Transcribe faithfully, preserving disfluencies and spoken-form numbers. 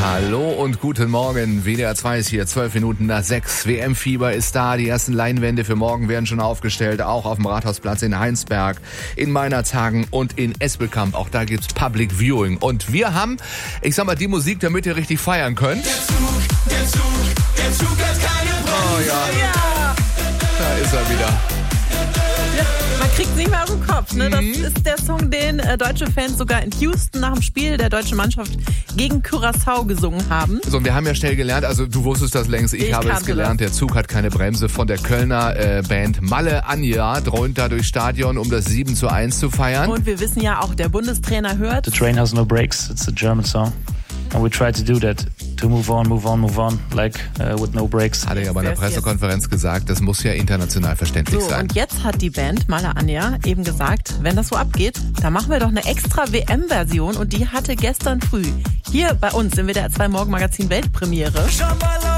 Hallo und guten Morgen. W D R zwei ist hier, zwölf Minuten nach sechs. W M-Fieber ist da. Die ersten Leinwände für morgen werden schon aufgestellt. Auch auf dem Rathausplatz in Heinsberg, in Meinerzhagen und in Espelkamp. Auch da gibt's Public Viewing. Und wir haben, ich sag mal, die Musik, damit ihr richtig feiern könnt. Der Zug, der Zug, der Zug hat keine Bremse. Oh ja. Ja. Da ist er wieder. Ja, man kriegt nicht mehr aus dem Kopf. Ne? Das ist der Song, den äh, deutsche Fans sogar in Houston nach dem Spiel der deutschen Mannschaft gegen Curaçao gesungen haben. So, und wir haben ja schnell gelernt, also du wusstest das längst, ich, Ich habe es kannte gelernt, das. der Zug hat keine Bremse von der Kölner äh, Band Malle Anja, dröhnt da durchs Stadion, um das sieben zu eins zu feiern. Und wir wissen ja auch, der Bundestrainer hört. The train has no brakes. It's a German song. And we try to do that. To move on, move on, move on. Like uh, with no brakes. Hat er ja bei der Wer ist Pressekonferenz gesagt, das muss ja international verständlich So, sein. und jetzt hat die Band Malle Anja eben gesagt, wenn das so abgeht, dann machen wir doch eine extra W M-Version und die hatte gestern früh hier bei uns im W D R zwei Morgenmagazin Weltpremiere.